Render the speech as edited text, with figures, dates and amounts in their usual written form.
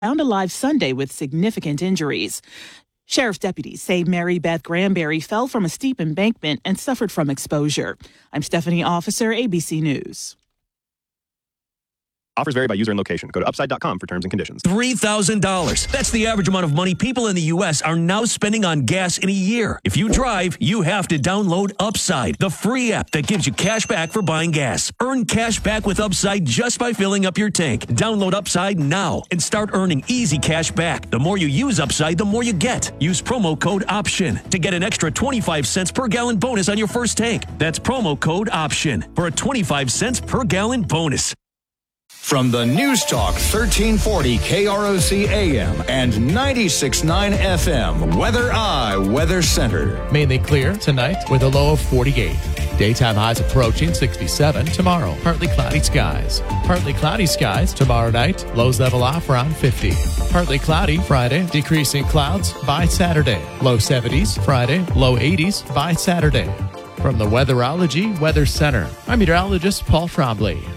found alive Sunday with significant injuries. Sheriff's deputies say Mary Beth Granberry fell from a steep embankment and suffered from exposure. I'm Stephanie Officer, ABC News. Offers vary by user and location. Go to upside.com for terms and conditions. $3,000. That's the average amount of money people in the U.S. are now spending on gas in a year. If you drive, you have to download Upside, the free app that gives you cash back for buying gas. Earn cash back with Upside just by filling up your tank. Download Upside now and start earning easy cash back. The more you use Upside, the more you get. Use promo code OPTION to get an extra 25 cents per gallon bonus on your first tank. That's promo code OPTION for a 25 cents per gallon bonus. From the News Talk 1340 KROC AM and 96.9 FM, Weather Center. Mainly clear tonight with a low of 48. Daytime highs approaching 67. Tomorrow, partly cloudy skies. Partly cloudy skies tomorrow night. Lows level off around 50. Partly cloudy Friday. Decreasing clouds by Saturday. Low 70s Friday. Low 80s by Saturday. From the Weatherology Weather Center, I'm meteorologist Paul Trombley.